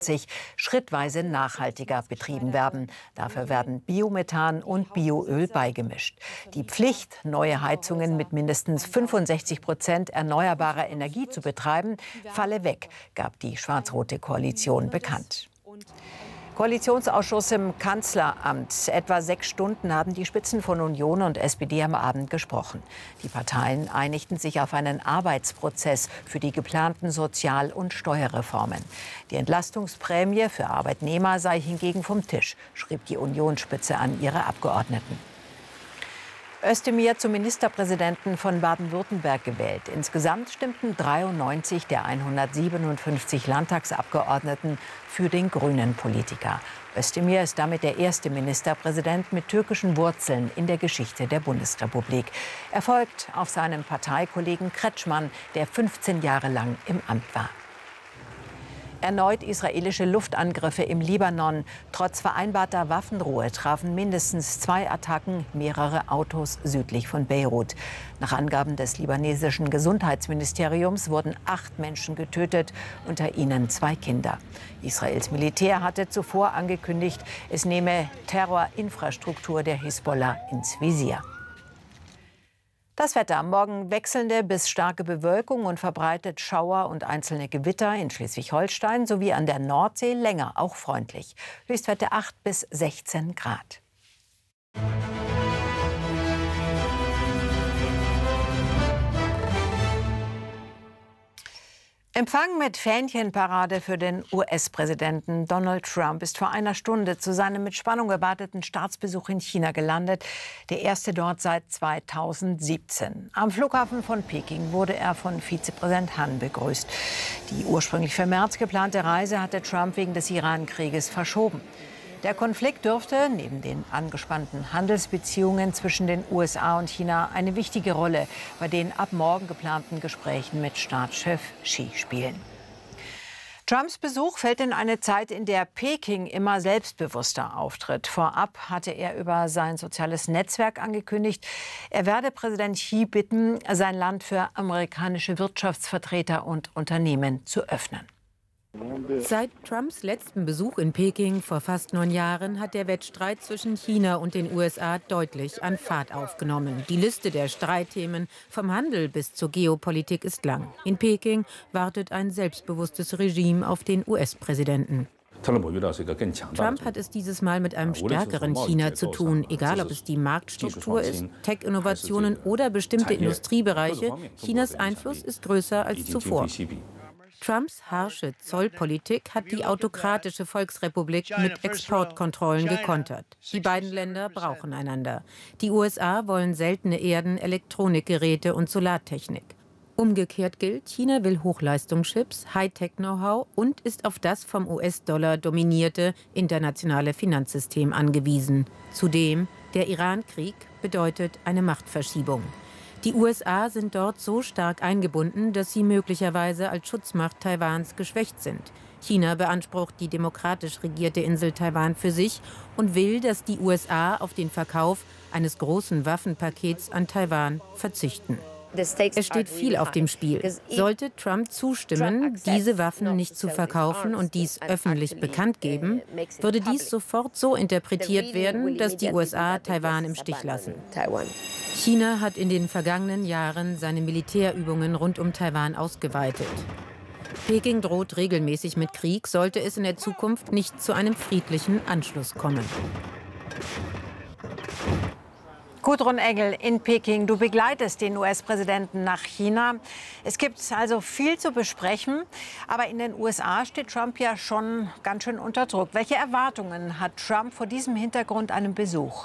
schrittweise nachhaltiger betrieben werden. Dafür werden Biomethan und Bioöl beigemischt. Die Pflicht, neue Heizungen mit mindestens 65% erneuerbarer Energie zu betreiben, falle weg, gab die schwarz-rote Koalition bekannt. Koalitionsausschuss im Kanzleramt. Etwa 6 Stunden haben die Spitzen von Union und SPD am Abend gesprochen. Die Parteien einigten sich auf einen Arbeitsprozess für die geplanten Sozial- und Steuerreformen. Die Entlastungsprämie für Arbeitnehmer sei hingegen vom Tisch, schrieb die Unionsspitze an ihre Abgeordneten. Özdemir zum Ministerpräsidenten von Baden-Württemberg gewählt. Insgesamt stimmten 93 der 157 Landtagsabgeordneten für den grünen Politiker. Özdemir ist damit der erste Ministerpräsident mit türkischen Wurzeln in der Geschichte der Bundesrepublik. Er folgt auf seinen Parteikollegen Kretschmann, der 15 Jahre lang im Amt war. Erneut israelische Luftangriffe im Libanon. Trotz vereinbarter Waffenruhe trafen mindestens 2 Attacken mehrere Autos südlich von Beirut. Nach Angaben des libanesischen Gesundheitsministeriums wurden 8 Menschen getötet, unter ihnen 2 Kinder. Israels Militär hatte zuvor angekündigt, es nehme Terrorinfrastruktur der Hisbollah ins Visier. Das Wetter: Morgen wechselnde bis starke Bewölkung und verbreitet Schauer und einzelne Gewitter in Schleswig-Holstein sowie an der Nordsee, länger auch freundlich. Höchstwerte 8 bis 16 Grad. Empfang mit Fähnchenparade für den US-Präsidenten. Donald Trump ist vor einer Stunde zu seinem mit Spannung erwarteten Staatsbesuch in China gelandet. Der erste dort seit 2017. Am Flughafen von Peking wurde er von Vizepräsident Han begrüßt. Die ursprünglich für März geplante Reise hatte Trump wegen des Iran-Krieges verschoben. Der Konflikt dürfte neben den angespannten Handelsbeziehungen zwischen den USA und China eine wichtige Rolle bei den ab morgen geplanten Gesprächen mit Staatschef Xi spielen. Trumps Besuch fällt in eine Zeit, in der Peking immer selbstbewusster auftritt. Vorab hatte er über sein soziales Netzwerk angekündigt, er werde Präsident Xi bitten, sein Land für amerikanische Wirtschaftsvertreter und Unternehmen zu öffnen. Seit Trumps letzten Besuch in Peking vor fast 9 Jahren hat der Wettstreit zwischen China und den USA deutlich an Fahrt aufgenommen. Die Liste der Streitthemen vom Handel bis zur Geopolitik ist lang. In Peking wartet ein selbstbewusstes Regime auf den US-Präsidenten. Trump hat es dieses Mal mit einem stärkeren China zu tun, egal ob es die Marktstruktur ist, Tech-Innovationen oder bestimmte Industriebereiche. Chinas Einfluss ist größer als zuvor. Trumps harsche Zollpolitik hat die autokratische Volksrepublik mit Exportkontrollen gekontert. Die beiden Länder brauchen einander. Die USA wollen seltene Erden, Elektronikgeräte und Solartechnik. Umgekehrt gilt, China will Hochleistungschips, Hightech-Know-how und ist auf das vom US-Dollar dominierte internationale Finanzsystem angewiesen. Zudem, der Iran-Krieg bedeutet eine Machtverschiebung. Die USA sind dort so stark eingebunden, dass sie möglicherweise als Schutzmacht Taiwans geschwächt sind. China beansprucht die demokratisch regierte Insel Taiwan für sich und will, dass die USA auf den Verkauf eines großen Waffenpakets an Taiwan verzichten. Es steht viel auf dem Spiel. Sollte Trump zustimmen, diese Waffen nicht zu verkaufen und dies öffentlich bekannt geben, würde dies sofort so interpretiert werden, dass die USA Taiwan im Stich lassen. China hat in den vergangenen Jahren seine Militärübungen rund um Taiwan ausgeweitet. Peking droht regelmäßig mit Krieg, sollte es in der Zukunft nicht zu einem friedlichen Anschluss kommen. Gudrun Engel in Peking, du begleitest den US-Präsidenten nach China. Es gibt also viel zu besprechen, aber in den USA steht Trump ja schon ganz schön unter Druck. Welche Erwartungen hat Trump vor diesem Hintergrund einem Besuch?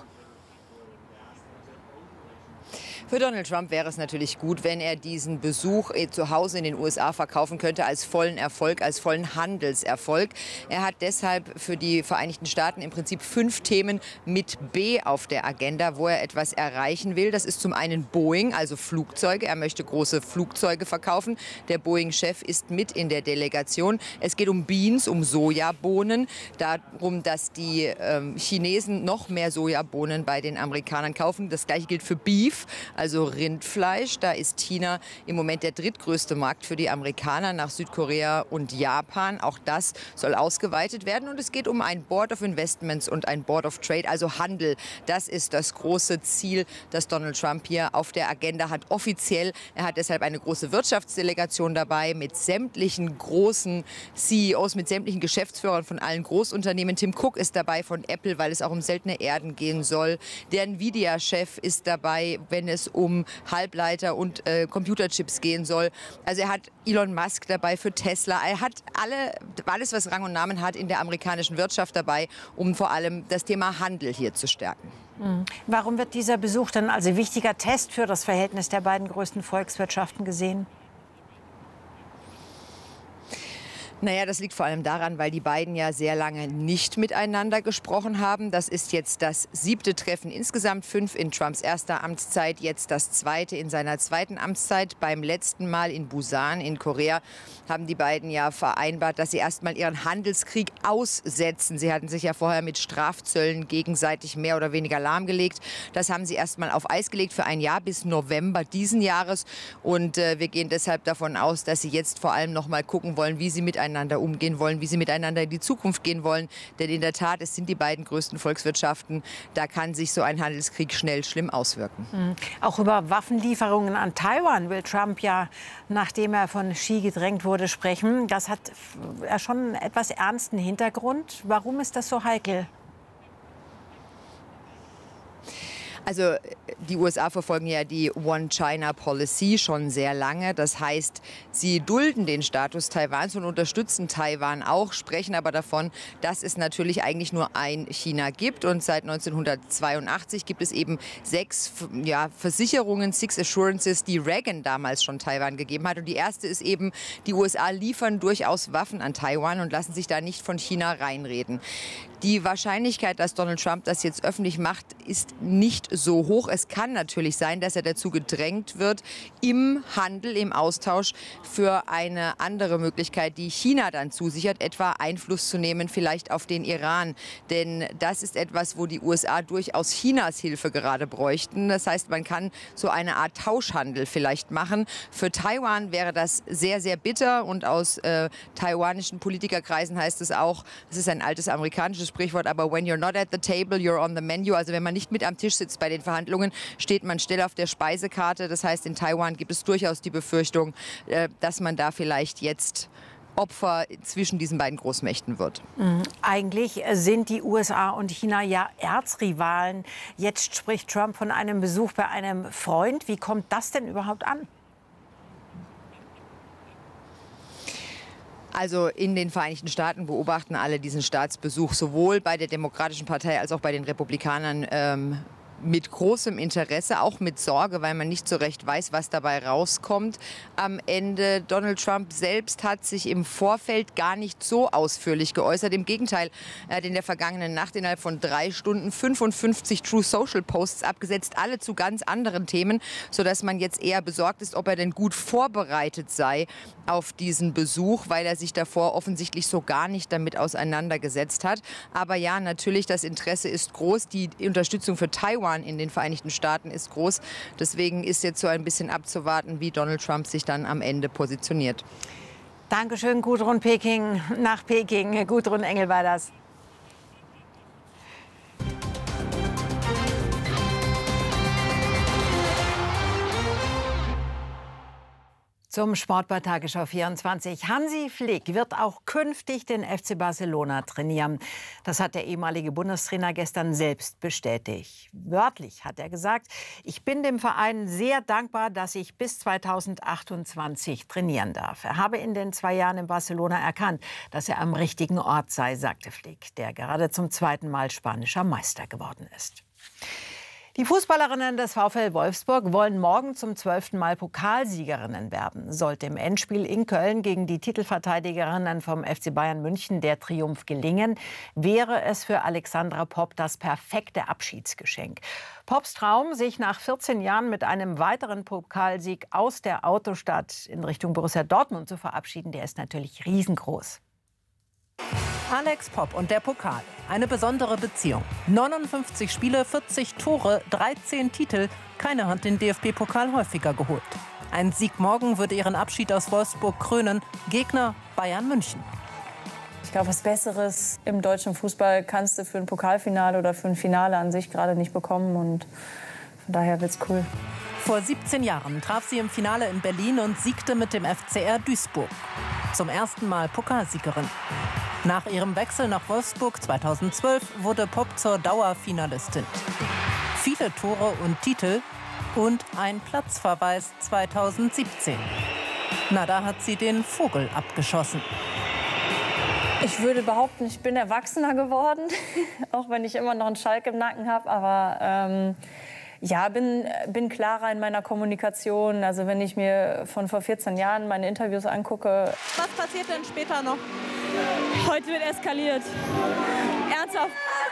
Für Donald Trump wäre es natürlich gut, wenn er diesen Besuch zu Hause in den USA verkaufen könnte als vollen Erfolg, als vollen Handelserfolg. Er hat deshalb für die Vereinigten Staaten im Prinzip 5 Themen mit B auf der Agenda, wo er etwas erreichen will. Das ist zum einen Boeing, also Flugzeuge. Er möchte große Flugzeuge verkaufen. Der Boeing-Chef ist mit in der Delegation. Es geht um Beans, um Sojabohnen, darum, dass die Chinesen noch mehr Sojabohnen bei den Amerikanern kaufen. Das Gleiche gilt für Beef, also Rindfleisch. Da ist China im Moment der drittgrößte Markt für die Amerikaner nach Südkorea und Japan. Auch das soll ausgeweitet werden. Und es geht um ein Board of Investments und ein Board of Trade, also Handel. Das ist das große Ziel, das Donald Trump hier auf der Agenda hat, offiziell. Er hat deshalb eine große Wirtschaftsdelegation dabei mit sämtlichen großen CEOs, mit sämtlichen Geschäftsführern von allen Großunternehmen. Tim Cook ist dabei von Apple, weil es auch um seltene Erden gehen soll. Der Nvidia-Chef ist dabei, wenn es um Halbleiter und Computerchips gehen soll. Also er hat Elon Musk dabei für Tesla. Er hat alles, was Rang und Namen hat, in der amerikanischen Wirtschaft dabei, um vor allem das Thema Handel hier zu stärken. Warum wird dieser Besuch dann als wichtiger Test für das Verhältnis der beiden größten Volkswirtschaften gesehen? Naja, das liegt vor allem daran, weil die beiden ja sehr lange nicht miteinander gesprochen haben. Das ist jetzt das 7. Treffen insgesamt, 5 in Trumps erster Amtszeit, jetzt das 2. in seiner zweiten Amtszeit. Beim letzten Mal in Busan in Korea haben die beiden ja vereinbart, dass sie erstmal ihren Handelskrieg aussetzen. Sie hatten sich ja vorher mit Strafzöllen gegenseitig mehr oder weniger lahmgelegt. Das haben sie erstmal auf Eis gelegt für ein Jahr bis November diesen Jahres. Und wir gehen deshalb davon aus, dass sie jetzt vor allem noch mal gucken wollen, wie sie miteinander umgehen wollen, wie sie miteinander in die Zukunft gehen wollen. Denn in der Tat, es sind die beiden größten Volkswirtschaften. Da kann sich so ein Handelskrieg schnell schlimm auswirken. Auch über Waffenlieferungen an Taiwan will Trump ja, nachdem er von Xi gedrängt wurde, sprechen. Das hat ja schon einen etwas ernsten Hintergrund. Warum ist das so heikel? Also die USA verfolgen ja die One-China-Policy schon sehr lange. Das heißt, sie dulden den Status Taiwans und unterstützen Taiwan auch, sprechen aber davon, dass es natürlich eigentlich nur ein China gibt. Und seit 1982 gibt es eben 6 Versicherungen, 6 Assurances, die Reagan damals schon Taiwan gegeben hat. Und die erste ist eben, die USA liefern durchaus Waffen an Taiwan und lassen sich da nicht von China reinreden. Die Wahrscheinlichkeit, dass Donald Trump das jetzt öffentlich macht, ist nicht so hoch. Es kann natürlich sein, dass er dazu gedrängt wird, im Handel, im Austausch für eine andere Möglichkeit, die China dann zusichert, etwa Einfluss zu nehmen, vielleicht auf den Iran. Denn das ist etwas, wo die USA durchaus Chinas Hilfe gerade bräuchten. Das heißt, man kann so eine Art Tauschhandel vielleicht machen. Für Taiwan wäre das sehr, sehr bitter. Und aus taiwanischen Politikerkreisen heißt es auch, das ist ein altes amerikanisches Sprichwort, aber when you're not at the table, you're on the menu. Also wenn man nicht mit am Tisch sitzt bei den Verhandlungen, steht man still auf der Speisekarte. Das heißt, in Taiwan gibt es durchaus die Befürchtung, dass man da vielleicht jetzt Opfer zwischen diesen beiden Großmächten wird. Eigentlich sind die USA und China ja Erzrivalen. Jetzt spricht Trump von einem Besuch bei einem Freund. Wie kommt das denn überhaupt an? Also in den Vereinigten Staaten beobachten alle diesen Staatsbesuch sowohl bei der Demokratischen Partei als auch bei den Republikanern mit großem Interesse, auch mit Sorge, weil man nicht so recht weiß, was dabei rauskommt. Am Ende, Donald Trump selbst hat sich im Vorfeld gar nicht so ausführlich geäußert. Im Gegenteil, er hat in der vergangenen Nacht innerhalb von 3 Stunden 55 True Social Posts abgesetzt, alle zu ganz anderen Themen, sodass man jetzt eher besorgt ist, ob er denn gut vorbereitet sei auf diesen Besuch, weil er sich davor offensichtlich so gar nicht damit auseinandergesetzt hat. Aber ja, natürlich, das Interesse ist groß. Die Unterstützung für Taiwan in den Vereinigten Staaten ist groß. Deswegen ist jetzt so ein bisschen abzuwarten, wie Donald Trump sich dann am Ende positioniert. Dankeschön, Gudrun Peking. Nach Peking, Gudrun Engel war das. Zum Sport bei Tagesschau 24. Hansi Flick wird auch künftig den FC Barcelona trainieren. Das hat der ehemalige Bundestrainer gestern selbst bestätigt. Wörtlich hat er gesagt: Ich bin dem Verein sehr dankbar, dass ich bis 2028 trainieren darf. Er habe in den 2 Jahren in Barcelona erkannt, dass er am richtigen Ort sei, sagte Flick, der gerade zum 2. Mal spanischer Meister geworden ist. Die Fußballerinnen des VfL Wolfsburg wollen morgen zum 12. Mal Pokalsiegerinnen werden. Sollte im Endspiel in Köln gegen die Titelverteidigerinnen vom FC Bayern München der Triumph gelingen, wäre es für Alexandra Popp das perfekte Abschiedsgeschenk. Popps Traum, sich nach 14 Jahren mit einem weiteren Pokalsieg aus der Autostadt in Richtung Borussia Dortmund zu verabschieden, der ist natürlich riesengroß. Alex Popp und der Pokal. eine besondere Beziehung. 59 Spiele, 40 Tore, 13 Titel. Keine hat den DFB-Pokal häufiger geholt. Ein Sieg morgen würde ihren Abschied aus Wolfsburg krönen. Gegner Bayern München. Ich glaube, was Besseres im deutschen Fußball kannst du für ein Pokalfinale oder für ein Finale an sich gerade nicht bekommen. Und von daher wird's cool. Vor 17 Jahren traf sie im Finale in Berlin und siegte mit dem FCR Duisburg. Zum ersten Mal Pokalsiegerin. Nach ihrem Wechsel nach Wolfsburg 2012 wurde Popp zur Dauerfinalistin. Viele Tore und Titel und ein Platzverweis 2017. Na, da hat sie den Vogel abgeschossen. Ich würde behaupten, ich bin erwachsener geworden, auch wenn ich immer noch einen Schalk im Nacken habe. Aber ja, bin klarer in meiner Kommunikation. Also wenn ich mir von vor 14 Jahren meine Interviews angucke. Was passiert denn später noch? Heute wird eskaliert. Ernsthaft.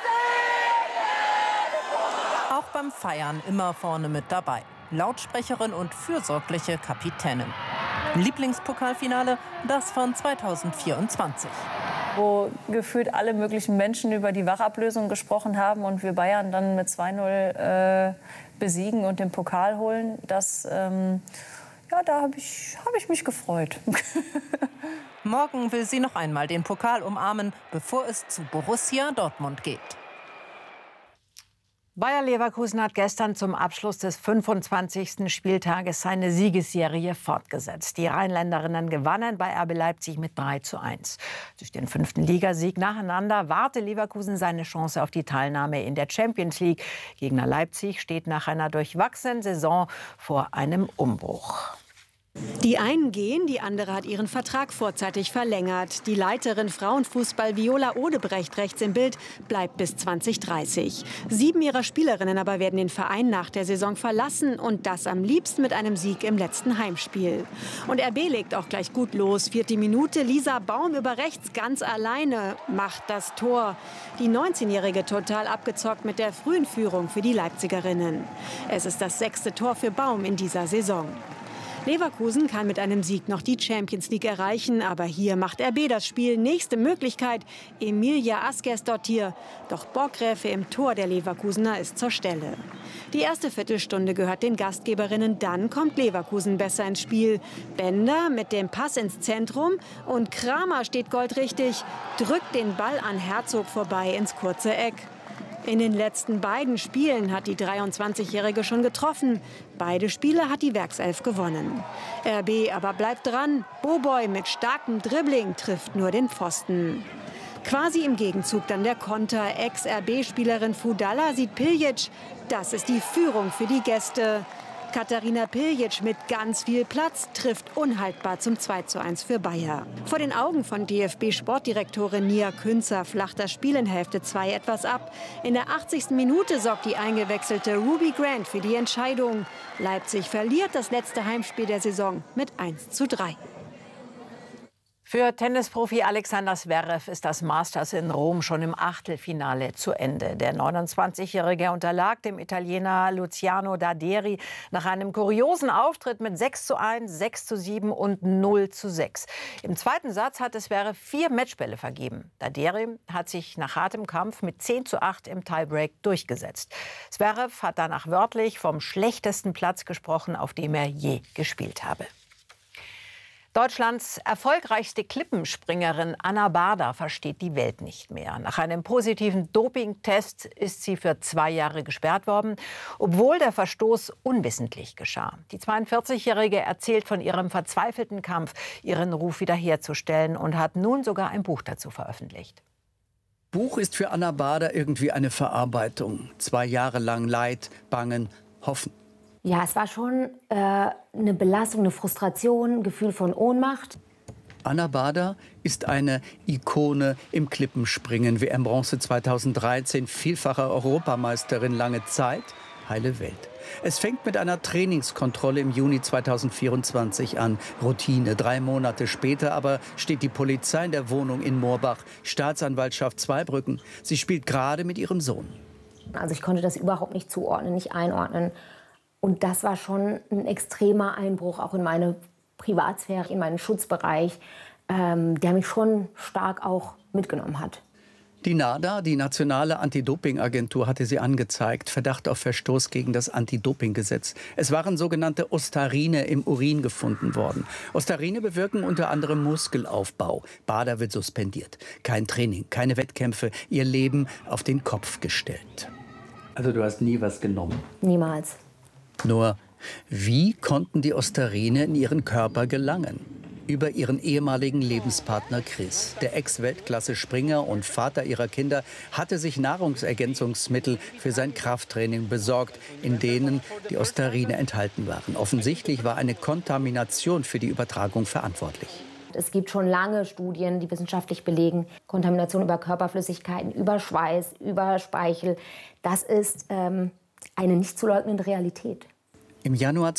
Auch beim Feiern immer vorne mit dabei. Lautsprecherin und fürsorgliche Kapitänin. Lieblingspokalfinale, das von 2024. Wo gefühlt alle möglichen Menschen über die Wachablösung gesprochen haben und wir Bayern dann mit 2-0 besiegen und den Pokal holen. Das, ja, da habe ich mich gefreut. Morgen will sie noch einmal den Pokal umarmen, bevor es zu Borussia Dortmund geht. Bayer Leverkusen hat gestern zum Abschluss des 25. Spieltages seine Siegesserie fortgesetzt. Die Rheinländerinnen gewannen bei RB Leipzig mit 3:1. Durch den 5. Ligasieg nacheinander wahrte Leverkusen seine Chance auf die Teilnahme in der Champions League. Gegner Leipzig steht nach einer durchwachsenen Saison vor einem Umbruch. Die einen gehen, die andere hat ihren Vertrag vorzeitig verlängert. Die Leiterin Frauenfußball Viola Odebrecht, rechts im Bild, bleibt bis 2030. 7 ihrer Spielerinnen aber werden den Verein nach der Saison verlassen und das am liebsten mit einem Sieg im letzten Heimspiel. Und RB legt auch gleich gut los. 4. Minute, Lisa Baum über rechts ganz alleine macht das Tor. Die 19-Jährige total abgezockt mit der frühen Führung für die Leipzigerinnen. Es ist das 6. Tor für Baum in dieser Saison. Leverkusen kann mit einem Sieg noch die Champions League erreichen, aber hier macht RB das Spiel. Nächste Möglichkeit, Emilia Askersdottir. Doch Borggräfe im Tor der Leverkusener ist zur Stelle. Die erste Viertelstunde gehört den Gastgeberinnen, dann kommt Leverkusen besser ins Spiel. Bender mit dem Pass ins Zentrum und Kramer steht goldrichtig, drückt den Ball an Herzog vorbei ins kurze Eck. In den letzten beiden Spielen hat die 23-Jährige schon getroffen. Beide Spiele hat die Werkself gewonnen. RB aber bleibt dran. Boboy mit starkem Dribbling trifft nur den Pfosten. Quasi im Gegenzug dann der Konter. Ex-RB-Spielerin Fudalla sieht Piljic. Das ist die Führung für die Gäste. Katharina Piljic mit ganz viel Platz trifft unhaltbar zum 2:1 für Bayer. Vor den Augen von DFB-Sportdirektorin Nia Künzer flacht das Spiel in Hälfte 2 etwas ab. In der 80. Minute sorgt die eingewechselte Ruby Grant für die Entscheidung. Leipzig verliert das letzte Heimspiel der Saison mit 1:3. Für Tennisprofi Alexander Zverev ist das Masters in Rom schon im Achtelfinale zu Ende. Der 29-Jährige unterlag dem Italiener Luciano Daderi nach einem kuriosen Auftritt mit 6:1, 6:7 und 0:6. Im zweiten Satz hatte Zverev 4 Matchbälle vergeben. Daderi hat sich nach hartem Kampf mit 10:8 im Tiebreak durchgesetzt. Zverev hat danach wörtlich vom schlechtesten Platz gesprochen, auf dem er je gespielt habe. Deutschlands erfolgreichste Klippenspringerin Anna Bader versteht die Welt nicht mehr. Nach einem positiven Dopingtest ist sie für 2 Jahre gesperrt worden, obwohl der Verstoß unwissentlich geschah. Die 42-Jährige erzählt von ihrem verzweifelten Kampf, ihren Ruf wiederherzustellen und hat nun sogar ein Buch dazu veröffentlicht. Buch ist für Anna Bader irgendwie eine Verarbeitung. 2 Jahre lang Leid, Bangen, Hoffen. Ja, es war schon eine Belastung, eine Frustration, ein Gefühl von Ohnmacht. Anna Bader ist eine Ikone im Klippenspringen. WM-Bronze 2013, vielfache Europameisterin lange Zeit, heile Welt. Es fängt mit einer Trainingskontrolle im Juni 2024 an. Routine. 3 Monate später aber steht die Polizei in der Wohnung in Moorbach, Staatsanwaltschaft Zweibrücken. Sie spielt gerade mit ihrem Sohn. Also ich konnte das überhaupt nicht zuordnen, nicht einordnen. Und das war schon ein extremer Einbruch auch in meine Privatsphäre, in meinen Schutzbereich, der mich schon stark auch mitgenommen hat. Die NADA, die nationale Anti-Doping-Agentur, hatte sie angezeigt. Verdacht auf Verstoß gegen das Anti-Doping-Gesetz. Es waren sogenannte Ostarine im Urin gefunden worden. Ostarine bewirken unter anderem Muskelaufbau. Bader wird suspendiert. Kein Training, keine Wettkämpfe, ihr Leben auf den Kopf gestellt. Also du hast nie was genommen? Niemals. Nur, wie konnten die Ostarine in ihren Körper gelangen? Über ihren ehemaligen Lebenspartner Chris. Der Ex-Weltklasse-Springer und Vater ihrer Kinder hatte sich Nahrungsergänzungsmittel für sein Krafttraining besorgt, in denen die Ostarine enthalten waren. Offensichtlich war eine Kontamination für die Übertragung verantwortlich. Es gibt schon lange Studien, die wissenschaftlich belegen, Kontamination über Körperflüssigkeiten, über Schweiß, über Speichel. Das ist eine nicht zu leugnende Realität. Im Januar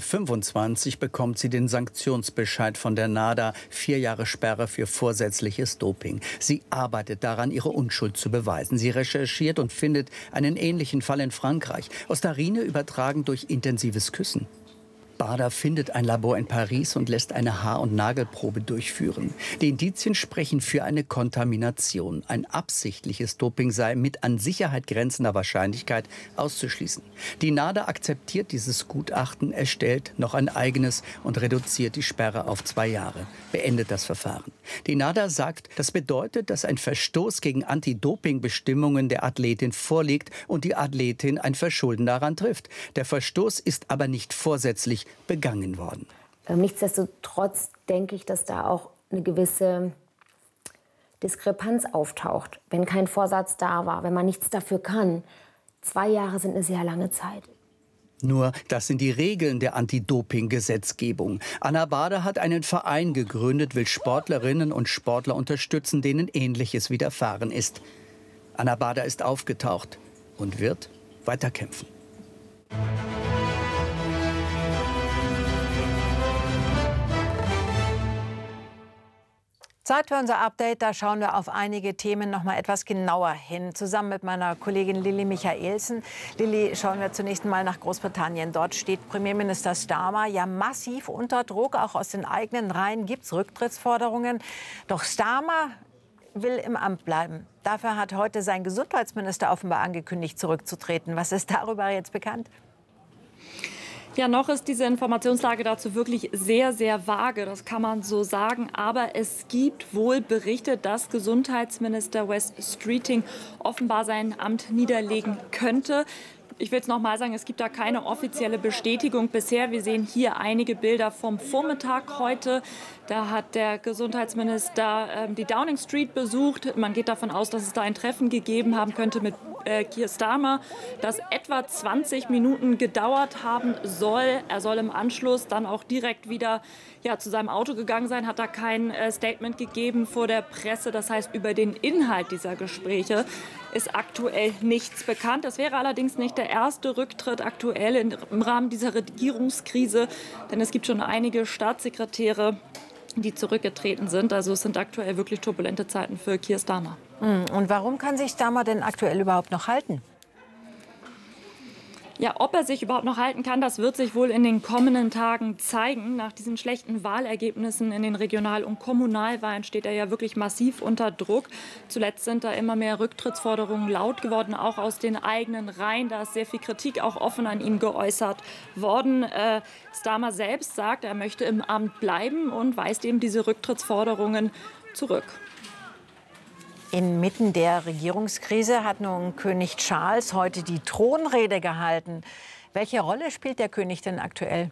2025 bekommt sie den Sanktionsbescheid von der NADA, 4 Jahre Sperre für vorsätzliches Doping. Sie arbeitet daran, ihre Unschuld zu beweisen. Sie recherchiert und findet einen ähnlichen Fall in Frankreich. Ostarine übertragen durch intensives Küssen. Bader findet ein Labor in Paris und lässt eine Haar- und Nagelprobe durchführen. Die Indizien sprechen für eine Kontamination. Ein absichtliches Doping sei mit an Sicherheit grenzender Wahrscheinlichkeit auszuschließen. Die NADA akzeptiert dieses Gutachten, erstellt noch ein eigenes und reduziert die Sperre auf 2 Jahre, beendet das Verfahren. Die NADA sagt, das bedeutet, dass ein Verstoß gegen Anti-Doping-Bestimmungen der Athletin vorliegt und die Athletin ein Verschulden daran trifft. Der Verstoß ist aber nicht vorsätzlich begangen worden. Nichtsdestotrotz denke ich, dass da auch eine gewisse Diskrepanz auftaucht, wenn kein Vorsatz da war, wenn man nichts dafür kann. 2 Jahre sind eine sehr lange Zeit. Nur, das sind die Regeln der Anti-Doping-Gesetzgebung. Anna Bader hat einen Verein gegründet, will Sportlerinnen und Sportler unterstützen, denen Ähnliches widerfahren ist. Anna Bader ist aufgetaucht und wird weiterkämpfen. Zeit für unser Update. Da schauen wir auf einige Themen noch mal etwas genauer hin. Zusammen mit meiner Kollegin Lilly Michaelsen. Lilly, schauen wir zunächst mal nach Großbritannien. Dort steht Premierminister Starmer ja massiv unter Druck. Auch aus den eigenen Reihen gibt es Rücktrittsforderungen. Doch Starmer will im Amt bleiben. Dafür hat heute sein Gesundheitsminister offenbar angekündigt, zurückzutreten. Was ist darüber jetzt bekannt? Ja, noch ist diese Informationslage dazu wirklich sehr, sehr vage, das kann man so sagen. Aber es gibt wohl Berichte, dass Gesundheitsminister Wes Streeting offenbar sein Amt niederlegen könnte. Ich will es noch mal sagen, es gibt da keine offizielle Bestätigung bisher. Wir sehen hier einige Bilder vom Vormittag heute. Da hat der Gesundheitsminister die Downing Street besucht. Man geht davon aus, dass es da ein Treffen gegeben haben könnte mit Keir Starmer, das etwa 20 Minuten gedauert haben soll. Er soll im Anschluss dann auch direkt wieder zu seinem Auto gegangen sein, hat da kein Statement gegeben vor der Presse. Das heißt, über den Inhalt dieser Gespräche ist aktuell nichts bekannt. Das wäre allerdings nicht der erste Rücktritt aktuell im Rahmen dieser Regierungskrise, denn es gibt schon einige Staatssekretäre, die zurückgetreten sind. Also es sind aktuell wirklich turbulente Zeiten für Keir Starmer. Und warum kann sich Starmer denn aktuell überhaupt noch halten? Ja, ob er sich überhaupt noch halten kann, das wird sich wohl in den kommenden Tagen zeigen. Nach diesen schlechten Wahlergebnissen in den Regional- und Kommunalwahlen steht er ja wirklich massiv unter Druck. Zuletzt sind da immer mehr Rücktrittsforderungen laut geworden, auch aus den eigenen Reihen. Da ist sehr viel Kritik auch offen an ihm geäußert worden. Starmer selbst sagt, er möchte im Amt bleiben und weist eben diese Rücktrittsforderungen zurück. Inmitten der Regierungskrise hat nun König Charles heute die Thronrede gehalten. Welche Rolle spielt der König denn aktuell?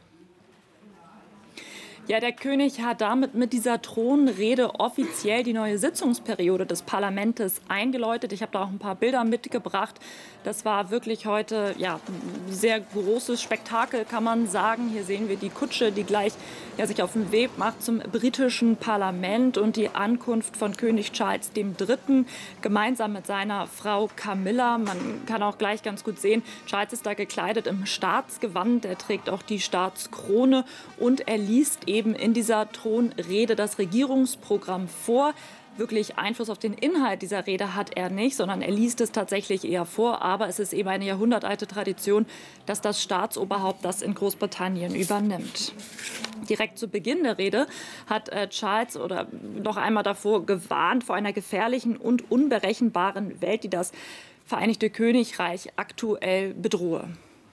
Ja, der König hat damit mit dieser Thronrede offiziell die neue Sitzungsperiode des Parlaments eingeläutet. Ich habe da auch ein paar Bilder mitgebracht. Das war wirklich heute ein sehr großes Spektakel, kann man sagen. Hier sehen wir die Kutsche, die gleich sich auf den Weg macht zum britischen Parlament und die Ankunft von König Charles III. Gemeinsam mit seiner Frau Camilla. Man kann auch gleich ganz gut sehen, Charles ist da gekleidet im Staatsgewand. Er trägt auch die Staatskrone und er liest eben in dieser Thronrede das Regierungsprogramm vor. wirklich Einfluss auf den Inhalt dieser Rede hat er nicht, sondern er liest es tatsächlich eher vor. Aber es ist eben eine jahrhundertalte Tradition, dass das Staatsoberhaupt das in Großbritannien übernimmt. Direkt zu Beginn der Rede hat Charles oder noch einmal davor gewarnt vor einer gefährlichen und unberechenbaren Welt, die das Vereinigte Königreich aktuell bedrohe.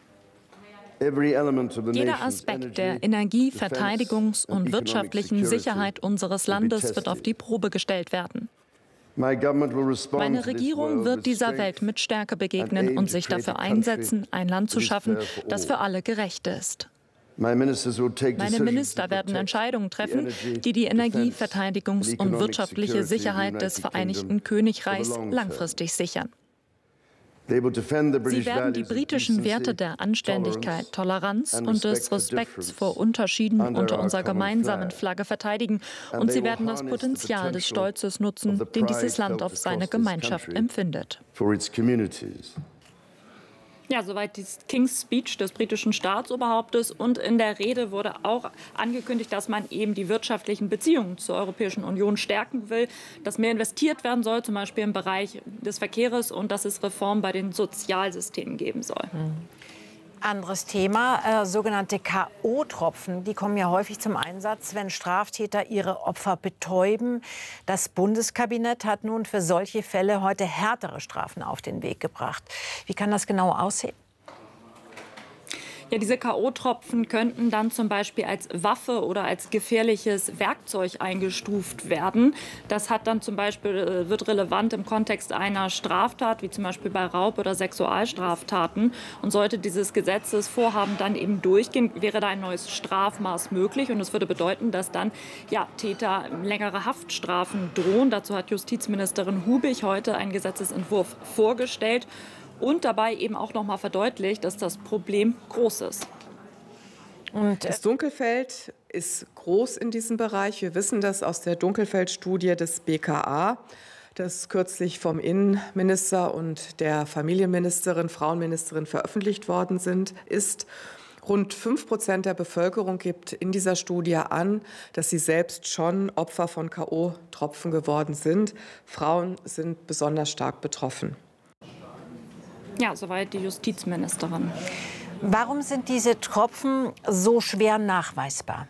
Jeder Aspekt der Energie-, Verteidigungs- und wirtschaftlichen Sicherheit unseres Landes wird auf die Probe gestellt werden. Meine Regierung wird dieser Welt mit Stärke begegnen und sich dafür einsetzen, ein Land zu schaffen, das für alle gerecht ist. Meine Minister werden Entscheidungen treffen, die die Energie-, Verteidigungs- und wirtschaftliche Sicherheit des Vereinigten Königreichs langfristig sichern. Sie werden die britischen Werte der Anständigkeit, Toleranz und des Respekts vor Unterschieden unter unserer gemeinsamen Flagge verteidigen. Und sie werden das Potenzial des Stolzes nutzen, den dieses Land auf seine Gemeinschaft empfindet. Ja, soweit die King's Speech des britischen Staatsoberhauptes. Und in der Rede wurde auch angekündigt, dass man eben die wirtschaftlichen Beziehungen zur Europäischen Union stärken will, dass mehr investiert werden soll, zum Beispiel im Bereich des Verkehrs, und dass es Reformen bei den Sozialsystemen geben soll. Anderes Thema, sogenannte K.O.-Tropfen. Die kommen ja häufig zum Einsatz, wenn Straftäter ihre Opfer betäuben. Das Bundeskabinett hat nun für solche Fälle heute härtere Strafen auf den Weg gebracht. Wie kann das genau aussehen? Ja, diese K.O.-Tropfen könnten dann zum Beispiel als Waffe oder als gefährliches Werkzeug eingestuft werden. Das hat dann zum Beispiel, wird relevant im Kontext einer Straftat, wie zum Beispiel bei Raub- oder Sexualstraftaten. Und sollte dieses Gesetzesvorhaben dann eben durchgehen, wäre da ein neues Strafmaß möglich. Und es würde bedeuten, dass dann Täter längere Haftstrafen drohen. Dazu hat Justizministerin Hubig heute einen Gesetzesentwurf vorgestellt. Und dabei eben auch noch mal verdeutlicht, dass das Problem groß ist. Und das Dunkelfeld ist groß in diesem Bereich. Wir wissen das aus der Dunkelfeldstudie des BKA, das kürzlich vom Innenminister und der Familienministerin, Frauenministerin veröffentlicht worden ist. Rund 5% der Bevölkerung gibt in dieser Studie an, dass sie selbst schon Opfer von K.O.-Tropfen geworden sind. Frauen sind besonders stark betroffen. Ja, soweit die Justizministerin. Warum sind diese Tropfen so schwer nachweisbar?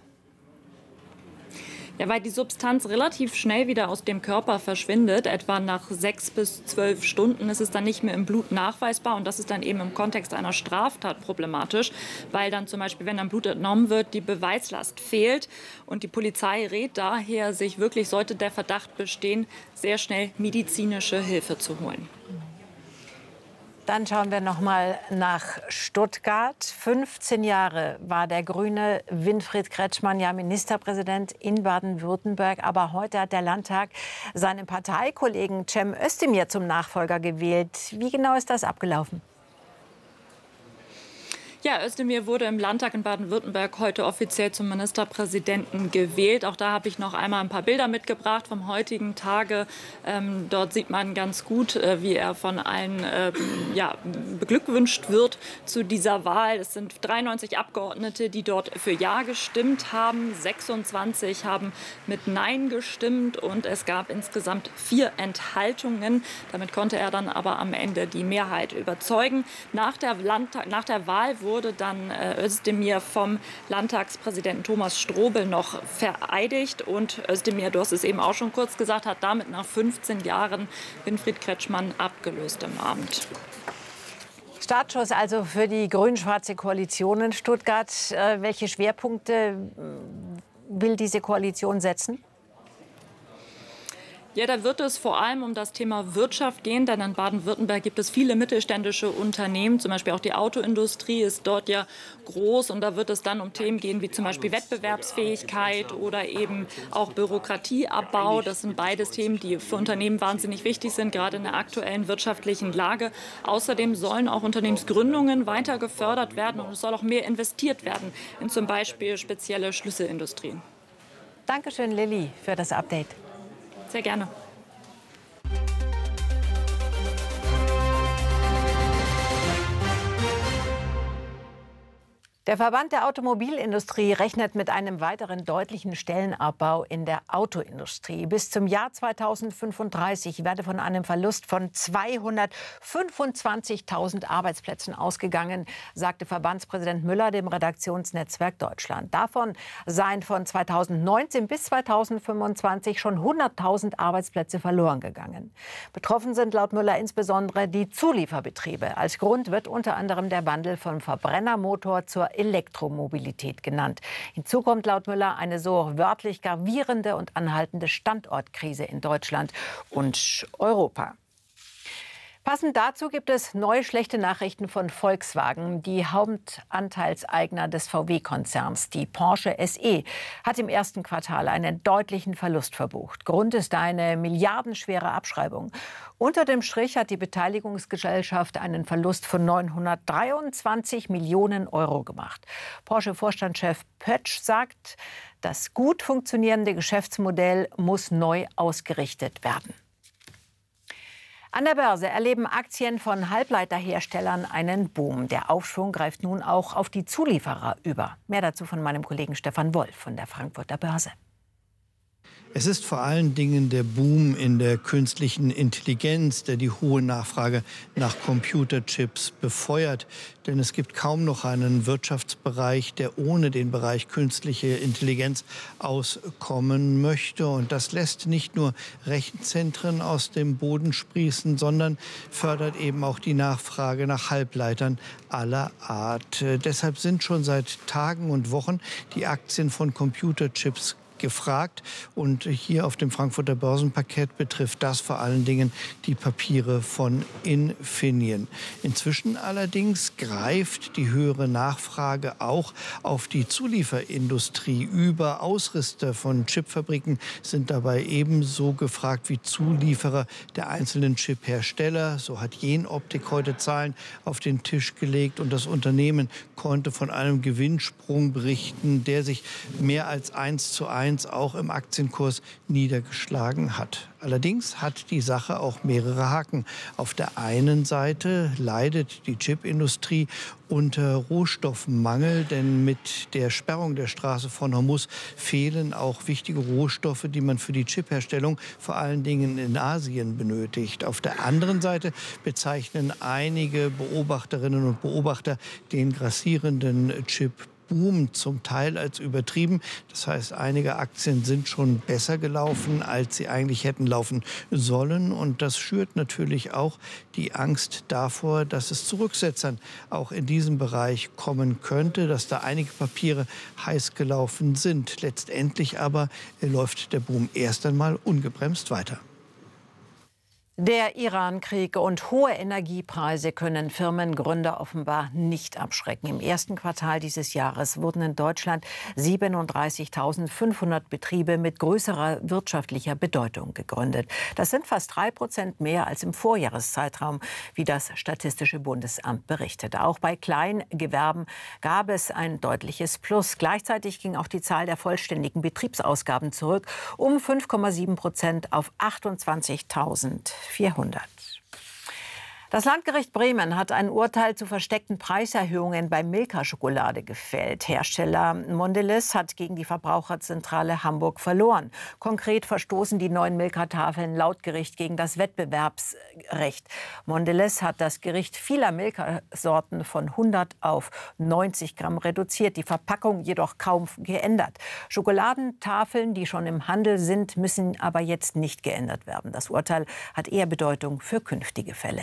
Ja, weil die Substanz relativ schnell wieder aus dem Körper verschwindet. Etwa nach 6 bis 12 Stunden ist es dann nicht mehr im Blut nachweisbar. Und das ist dann eben im Kontext einer Straftat problematisch, weil dann zum Beispiel, wenn dann Blut entnommen wird, die Beweislast fehlt. Und die Polizei rät daher, sich wirklich, sollte der Verdacht bestehen, sehr schnell medizinische Hilfe zu holen. Dann schauen wir noch mal nach Stuttgart. 15 Jahre war der Grüne Winfried Kretschmann ja Ministerpräsident in Baden-Württemberg. Aber heute hat der Landtag seinen Parteikollegen Cem Özdemir zum Nachfolger gewählt. Wie genau ist das abgelaufen? Ja, Özdemir wurde im Landtag in Baden-Württemberg heute offiziell zum Ministerpräsidenten gewählt. Auch da habe ich noch einmal ein paar Bilder mitgebracht vom heutigen Tage. Dort sieht man ganz gut, wie er von allen beglückwünscht wird zu dieser Wahl. Es sind 93 Abgeordnete, die dort für Ja gestimmt haben. 26 haben mit Nein gestimmt und es gab insgesamt 4 Enthaltungen. Damit konnte er dann aber am Ende die Mehrheit überzeugen. Nach der Wahl wurde dann Özdemir vom Landtagspräsidenten Thomas Strobel noch vereidigt. Und Özdemir, du hast es eben auch schon kurz gesagt, hat damit nach 15 Jahren Winfried Kretschmann abgelöst im Amt. Startschuss also für die grün-schwarze Koalition in Stuttgart. Welche Schwerpunkte will diese Koalition setzen? Ja, da wird es vor allem um das Thema Wirtschaft gehen, denn in Baden-Württemberg gibt es viele mittelständische Unternehmen, zum Beispiel auch die Autoindustrie ist dort ja groß und da wird es dann um Themen gehen wie zum Beispiel Wettbewerbsfähigkeit oder eben auch Bürokratieabbau. Das sind beides Themen, die für Unternehmen wahnsinnig wichtig sind, gerade in der aktuellen wirtschaftlichen Lage. Außerdem sollen auch Unternehmensgründungen weiter gefördert werden und es soll auch mehr investiert werden in zum Beispiel spezielle Schlüsselindustrien. Dankeschön, Lilly, für das Update. Sehr gerne. Der Verband der Automobilindustrie rechnet mit einem weiteren deutlichen Stellenabbau in der Autoindustrie. Bis zum Jahr 2035 werde von einem Verlust von 225.000 Arbeitsplätzen ausgegangen, sagte Verbandspräsident Müller dem Redaktionsnetzwerk Deutschland. Davon seien von 2019 bis 2025 schon 100.000 Arbeitsplätze verloren gegangen. Betroffen sind laut Müller insbesondere die Zulieferbetriebe. Als Grund wird unter anderem der Wandel vom Verbrennermotor zur Elektromobilität genannt. Hinzu kommt laut Müller eine so wörtlich gravierende und anhaltende Standortkrise in Deutschland und Europa. Passend dazu gibt es neue schlechte Nachrichten von Volkswagen. Die Hauptanteilseigner des VW-Konzerns, die Porsche SE, hat im ersten Quartal einen deutlichen Verlust verbucht. Grund ist eine milliardenschwere Abschreibung. Unter dem Strich hat die Beteiligungsgesellschaft einen Verlust von 923 Millionen Euro gemacht. Porsche-Vorstandschef Pötsch sagt, das gut funktionierende Geschäftsmodell muss neu ausgerichtet werden. An der Börse erleben Aktien von Halbleiterherstellern einen Boom. Der Aufschwung greift nun auch auf die Zulieferer über. Mehr dazu von meinem Kollegen Stefan Wolf von der Frankfurter Börse. Es ist vor allen Dingen der Boom in der künstlichen Intelligenz, der die hohe Nachfrage nach Computerchips befeuert. Denn es gibt kaum noch einen Wirtschaftsbereich, der ohne den Bereich künstliche Intelligenz auskommen möchte. Und das lässt nicht nur Rechenzentren aus dem Boden sprießen, sondern fördert eben auch die Nachfrage nach Halbleitern aller Art. Deshalb sind schon seit Tagen und Wochen die Aktien von Computerchips gefragt. Und hier auf dem Frankfurter Börsenparkett betrifft das vor allen Dingen die Papiere von Infineon. Inzwischen allerdings greift die höhere Nachfrage auch auf die Zulieferindustrie über. Ausrüster von Chipfabriken sind dabei ebenso gefragt wie Zulieferer der einzelnen Chiphersteller. So hat Jenoptik heute Zahlen auf den Tisch gelegt und das Unternehmen konnte von einem Gewinnsprung berichten, der sich mehr als 1:1 auch im Aktienkurs niedergeschlagen hat. Allerdings hat die Sache auch mehrere Haken. Auf der einen Seite leidet die Chipindustrie unter Rohstoffmangel, denn mit der Sperrung der Straße von Hormuz fehlen auch wichtige Rohstoffe, die man für die Chipherstellung vor allen Dingen in Asien benötigt. Auf der anderen Seite bezeichnen einige Beobachterinnen und Beobachter den grassierenden Chipboom zum Teil als übertrieben. Das heißt, einige Aktien sind schon besser gelaufen, als sie eigentlich hätten laufen sollen. Und das schürt natürlich auch die Angst davor, dass es zu Rücksetzern auch in diesem Bereich kommen könnte, dass da einige Papiere heiß gelaufen sind. Letztendlich aber läuft der Boom erst einmal ungebremst weiter. Der Iran-Krieg und hohe Energiepreise können Firmengründer offenbar nicht abschrecken. Im ersten Quartal dieses Jahres wurden in Deutschland 37.500 Betriebe mit größerer wirtschaftlicher Bedeutung gegründet. Das sind fast 3% mehr als im Vorjahreszeitraum, wie das Statistische Bundesamt berichtete. Auch bei Kleingewerben gab es ein deutliches Plus. Gleichzeitig ging auch die Zahl der vollständigen Betriebsausgaben zurück, um 5,7% auf 28.400. Das Landgericht Bremen hat ein Urteil zu versteckten Preiserhöhungen bei Milka-Schokolade gefällt. Hersteller Mondelez hat gegen die Verbraucherzentrale Hamburg verloren. Konkret verstoßen die neuen Milka-Tafeln laut Gericht gegen das Wettbewerbsrecht. Mondelez hat das Gewicht vieler Milka-Sorten von 100 auf 90 Gramm reduziert, die Verpackung jedoch kaum geändert. Schokoladentafeln, die schon im Handel sind, müssen aber jetzt nicht geändert werden. Das Urteil hat eher Bedeutung für künftige Fälle.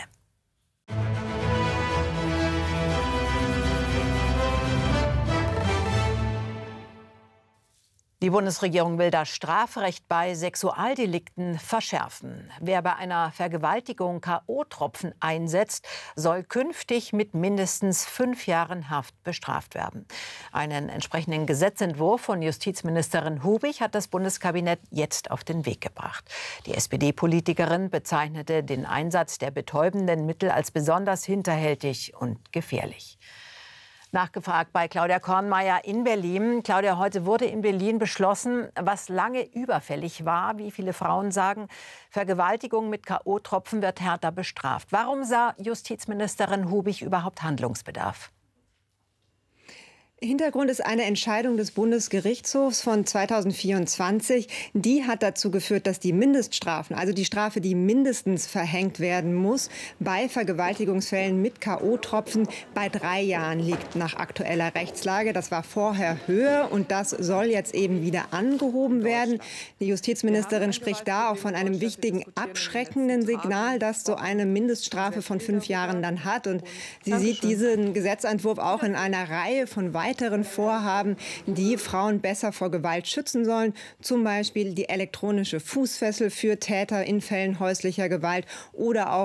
Die Bundesregierung will das Strafrecht bei Sexualdelikten verschärfen. Wer bei einer Vergewaltigung K.O.-Tropfen einsetzt, soll künftig mit mindestens 5 Jahren Haft bestraft werden. Einen entsprechenden Gesetzentwurf von Justizministerin Hubig hat das Bundeskabinett jetzt auf den Weg gebracht. Die SPD-Politikerin bezeichnete den Einsatz der betäubenden Mittel als besonders hinterhältig und gefährlich. Nachgefragt bei Claudia Kornmeier in Berlin. Claudia, heute wurde in Berlin beschlossen, was lange überfällig war. Wie viele Frauen sagen, Vergewaltigung mit K.O.-Tropfen wird härter bestraft. Warum sah Justizministerin Hubig überhaupt Handlungsbedarf? Hintergrund ist eine Entscheidung des Bundesgerichtshofs von 2024. Die hat dazu geführt, dass die Mindeststrafen, also die Strafe, die mindestens verhängt werden muss, bei Vergewaltigungsfällen mit K.O.-Tropfen bei 3 Jahren liegt nach aktueller Rechtslage. Das war vorher höher und das soll jetzt eben wieder angehoben werden. Die Justizministerin spricht da auch von einem wichtigen abschreckenden Signal, das so eine Mindeststrafe von 5 Jahren dann hat. Und sie sieht diesen Gesetzentwurf auch in einer Reihe von weiteren Vorhaben, die Frauen besser vor Gewalt schützen sollen. Zum Beispiel die elektronische Fußfessel für Täter in Fällen häuslicher Gewalt oder auch